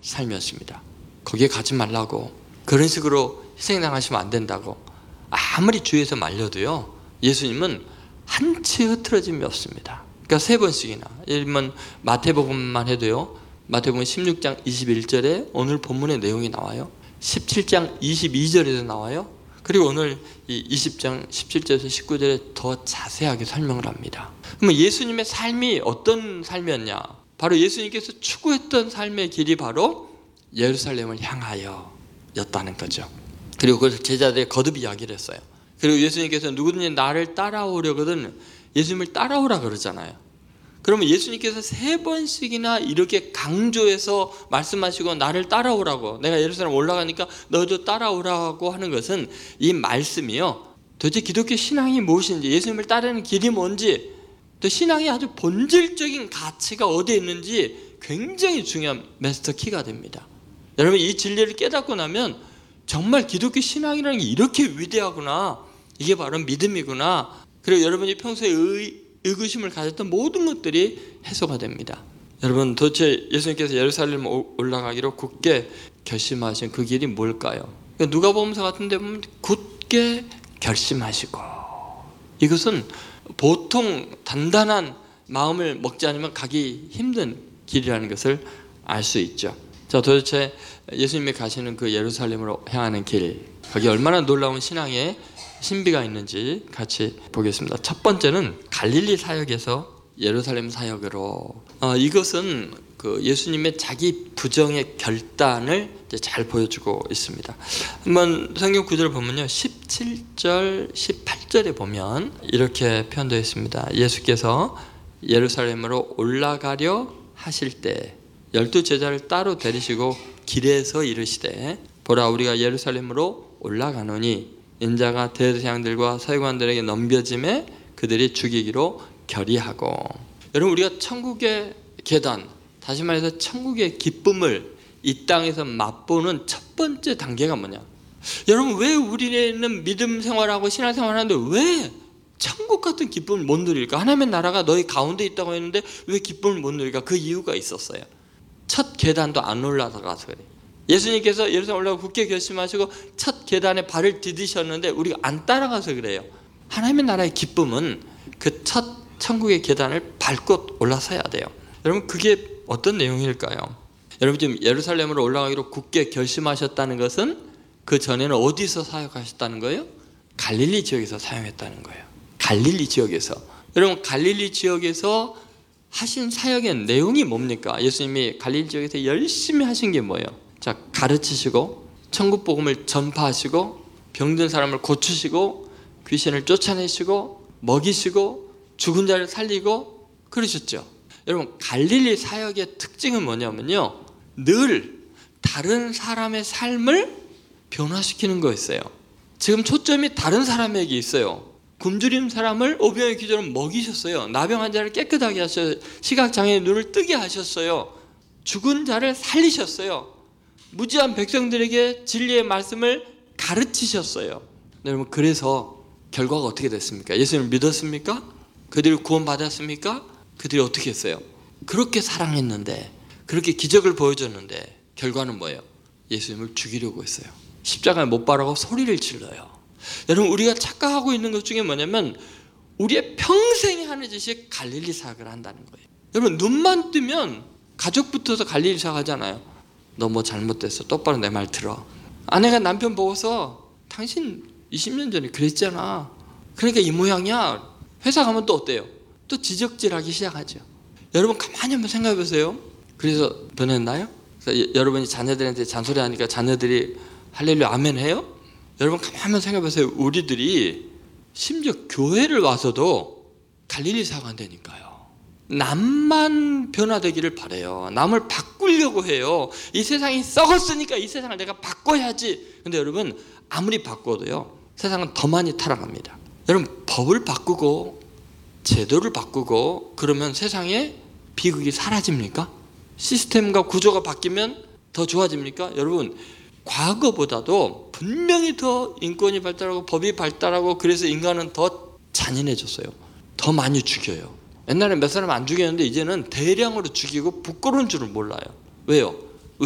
삶이었습니다. 거기에 가지 말라고, 그런 식으로 희생당하시면 안 된다고 아무리 주위에서 말려도요, 예수님은 한치 흐트러짐이 없습니다. 그러니까 3번씩이나, 예를 들면 마태복음만 해도요, 마태복음 16장 21절에 오늘 본문의 내용이 나와요. 17장 22절에도 나와요. 그리고 오늘 이 20장 17절에서 19절에 더 자세하게 설명을 합니다. 그러면 예수님의 삶이 어떤 삶이었냐? 바로 예수님께서 추구했던 삶의 길이 바로 예루살렘을 향하여 였다는 거죠. 그리고 그래서 제자들이 거듭 이야기를 했어요. 그리고 예수님께서 누구든지 나를 따라오려거든 예수님을 따라오라 그러잖아요. 그러면 예수님께서 3번씩이나 이렇게 강조해서 말씀하시고 나를 따라오라고, 내가 예루살렘 올라가니까 너도 따라오라고 하는 것은, 이 말씀이요, 도대체 기독교 신앙이 무엇인지, 예수님을 따르는 길이 뭔지, 또 신앙의 아주 본질적인 가치가 어디에 있는지 굉장히 중요한 마스터 키가 됩니다. 여러분, 이 진리를 깨닫고 나면 정말 기독교 신앙이라는 게 이렇게 위대하구나, 이게 바로 믿음이구나, 그리고 여러분이 평소에 의구심을 가졌던 모든 것들이 해소가 됩니다. 여러분, 도대체 예수님께서 예루살렘 올라가기로 굳게 결심하신 그 길이 뭘까요? 누가복음서 같은 데 보면 굳게 결심하시고, 이것은 보통 단단한 마음을 먹지 않으면 가기 힘든 길이라는 것을 알 수 있죠. 자, 도대체 예수님이 가시는 그 예루살렘으로 향하는 길, 거기 얼마나 놀라운 신앙의 신비가 있는지 같이 보겠습니다. 첫 번째는 갈릴리 사역에서 예루살렘 사역으로, 이것은 그 예수님의 자기 부정의 결단을 이제 잘 보여주고 있습니다. 한번 성경 구절을 보면요, 17절 18절에 보면 이렇게 표현되어 있습니다. 예수께서 예루살렘으로 올라가려 하실 때 12 제자를 따로 데리시고 길에서 이르시되, 보라, 우리가 예루살렘으로 올라가노니 인자가 대제사장들과 서기관들에게 넘겨짐에 그들이 죽이기로 결의하고. 여러분, 우리가 천국의 계단, 다시 말해서 천국의 기쁨을 이 땅에서 맛보는 첫 번째 단계가 뭐냐? 여러분, 왜 우리는 믿음 생활하고 신앙 생활하는데 왜 천국 같은 기쁨을 못 누릴까? 하나님의 나라가 너희 가운데 있다고 했는데 왜 기쁨을 못 누릴까? 그 이유가 있었어요. 첫 계단도 안 올라가서 그래요. 예수님께서 예루살렘 올라가고 굳게 결심하시고 첫 계단에 발을 디디셨는데 우리가 안 따라가서 그래요. 하나님의 나라의 기쁨은 그 첫 천국의 계단을 밟고 올라서야 돼요. 여러분, 그게 어떤 내용일까요? 여러분, 지금 예루살렘으로 올라가기로 굳게 결심하셨다는 것은 그 전에는 어디서 사역하셨다는 거예요? 갈릴리 지역에서 사역했다는 거예요. 갈릴리 지역에서. 여러분, 갈릴리 지역에서 하신 사역의 내용이 뭡니까? 예수님이 갈릴리 지역에서 열심히 하신 게 뭐예요? 자, 가르치시고 천국 복음을 전파하시고 병든 사람을 고치시고 귀신을 쫓아내시고 먹이시고 죽은 자를 살리고 그러셨죠. 여러분, 갈릴리 사역의 특징은 뭐냐면요, 늘 다른 사람의 삶을 변화시키는 거였어요. 지금 초점이 다른 사람에게 있어요. 굶주린 사람을 오병이어 기적으로 먹이셨어요. 나병 환자를 깨끗하게 하셨어요. 시각장애인 눈을 뜨게 하셨어요. 죽은 자를 살리셨어요. 무지한 백성들에게 진리의 말씀을 가르치셨어요. 여러분, 그래서 결과가 어떻게 됐습니까? 예수님을 믿었습니까? 그들이 구원받았습니까? 그들이 어떻게 했어요? 그렇게 사랑했는데, 그렇게 기적을 보여줬는데 결과는 뭐예요? 예수님을 죽이려고 했어요. 십자가에 못 박으라고 소리를 질러요. 여러분, 우리가 착각하고 있는 것 중에 뭐냐면 우리의 평생에 하는 짓이 갈릴리 사역을 한다는 거예요. 여러분, 눈만 뜨면 가족 붙어서 갈릴리 사역 하잖아요. 너 뭐 잘못됐어, 똑바로 내 말 들어. 아내가 남편 보고서 당신 20년 전에 그랬잖아, 그러니까 이 모양이야. 회사 가면 또 어때요? 또 지적질하기 시작하죠. 여러분, 가만히 한번 생각해 보세요. 그래서 변했나요? 그래서 여러분이 자녀들한테 잔소리하니까 자녀들이 할렐루야 아멘 해요? 여러분, 가만히 한번 생각해 보세요. 우리들이 심지어 교회를 와서도 갈릴리 사역 한다니까요. 남만 변화되기를 바라요. 남을 바꾸려고 해요. 이 세상이 썩었으니까 이 세상을 내가 바꿔야지. 근데 여러분, 아무리 바꿔도요, 세상은 더 많이 타락합니다. 여러분, 법을 바꾸고 제도를 바꾸고 그러면 세상에 비극이 사라집니까? 시스템과 구조가 바뀌면 더 좋아집니까? 여러분, 과거보다도 분명히 더 인권이 발달하고 법이 발달하고 그래서 인간은 더 잔인해졌어요. 더 많이 죽여요. 옛날에 몇 사람 안 죽였는데 이제는 대량으로 죽이고 부끄러운 줄을 몰라요. 왜요?